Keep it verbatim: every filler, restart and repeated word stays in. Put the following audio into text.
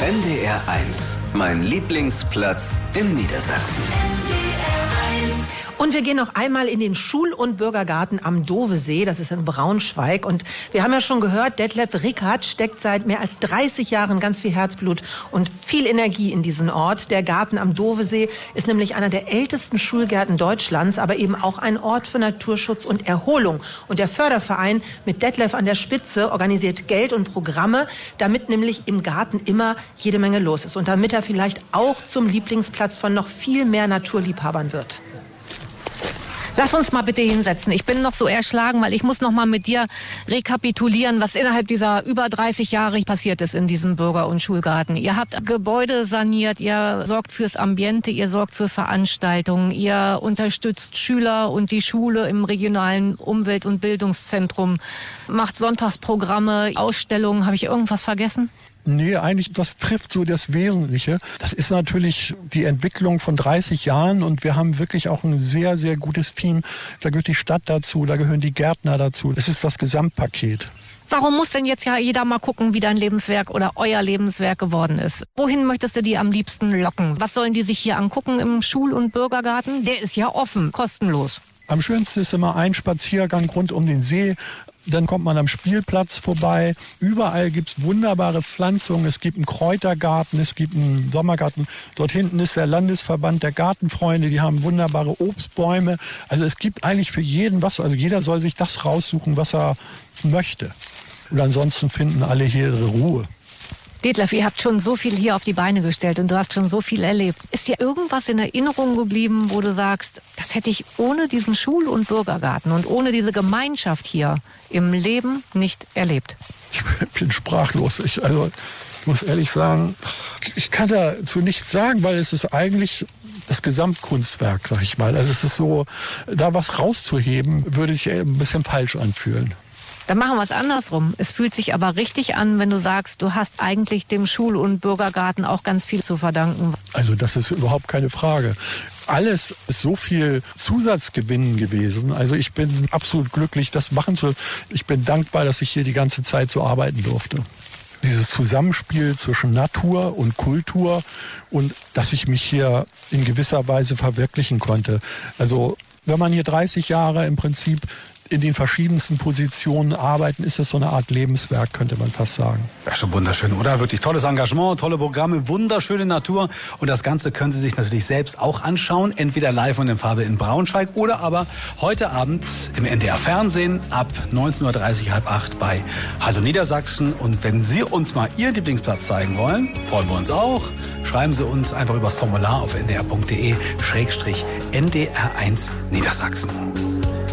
N D R eins, mein Lieblingsplatz in Niedersachsen. Und wir gehen noch einmal in den Schul- und Bürgergarten am Dovesee, das ist in Braunschweig. Und wir haben ja schon gehört, Detlef Rickert steckt seit mehr als dreißig Jahren ganz viel Herzblut und viel Energie in diesen Ort. Der Garten am Dovesee ist nämlich einer der ältesten Schulgärten Deutschlands, aber eben auch ein Ort für Naturschutz und Erholung. Und der Förderverein mit Detlef an der Spitze organisiert Geld und Programme, damit nämlich im Garten immer jede Menge los ist und damit er vielleicht auch zum Lieblingsplatz von noch viel mehr Naturliebhabern wird. Lass uns mal bitte hinsetzen. Ich bin noch so erschlagen, weil ich muss noch mal mit dir rekapitulieren, was innerhalb dieser über dreißig Jahre passiert ist in diesem Bürger- und Schulgarten. Ihr habt Gebäude saniert, ihr sorgt fürs Ambiente, ihr sorgt für Veranstaltungen, ihr unterstützt Schüler und die Schule im regionalen Umwelt- und Bildungszentrum, macht Sonntagsprogramme, Ausstellungen. Habe ich irgendwas vergessen? Nee, eigentlich, das trifft so das Wesentliche. Das ist natürlich die Entwicklung von dreißig Jahren und wir haben wirklich auch ein sehr, sehr gutes Team. Da gehört die Stadt dazu, da gehören die Gärtner dazu. Das ist das Gesamtpaket. Warum muss denn jetzt ja jeder mal gucken, wie dein Lebenswerk oder euer Lebenswerk geworden ist? Wohin möchtest du die am liebsten locken? Was sollen die sich hier angucken im Schul- und Bürgergarten? Der ist ja offen, kostenlos. Am schönsten ist immer ein Spaziergang rund um den See. Dann kommt man am Spielplatz vorbei. Überall gibt's wunderbare Pflanzungen. Es gibt einen Kräutergarten, es gibt einen Sommergarten. Dort hinten ist der Landesverband der Gartenfreunde. Die haben wunderbare Obstbäume. Also es gibt eigentlich für jeden was. Also jeder soll sich das raussuchen, was er möchte. Und ansonsten finden alle hier ihre Ruhe. Detlef, ihr habt schon so viel hier auf die Beine gestellt und du hast schon so viel erlebt. Ist dir irgendwas in Erinnerung geblieben, wo du sagst, das hätte ich ohne diesen Schul- und Bürgergarten und ohne diese Gemeinschaft hier im Leben nicht erlebt? Ich bin sprachlos. Ich, also, ich muss ehrlich sagen, ich kann dazu nichts sagen, weil es ist eigentlich das Gesamtkunstwerk, sag ich mal. Also es ist so, da was rauszuheben, würde sich ein bisschen falsch anfühlen. Dann machen wir es andersrum. Es fühlt sich aber richtig an, wenn du sagst, du hast eigentlich dem Schul- und Bürgergarten auch ganz viel zu verdanken. Also das ist überhaupt keine Frage. Alles ist so viel Zusatzgewinn gewesen. Also ich bin absolut glücklich, das machen zu. Ich bin dankbar, dass ich hier die ganze Zeit so arbeiten durfte. Dieses Zusammenspiel zwischen Natur und Kultur und dass ich mich hier in gewisser Weise verwirklichen konnte. Also wenn man hier dreißig Jahre im Prinzip in den verschiedensten Positionen arbeiten, ist das so eine Art Lebenswerk, könnte man fast sagen. Ja, schon wunderschön, oder? Wirklich tolles Engagement, tolle Programme, wunderschöne Natur. Und das Ganze können Sie sich natürlich selbst auch anschauen, entweder live und in Farbe in Braunschweig oder aber heute Abend im N D R Fernsehen ab neunzehn Uhr dreißig, halb acht bei Hallo Niedersachsen. Und wenn Sie uns mal Ihren Lieblingsplatz zeigen wollen, freuen wir uns auch. Schreiben Sie uns einfach über das Formular auf n d r punkt d e schrägstrich N D R eins Niedersachsen.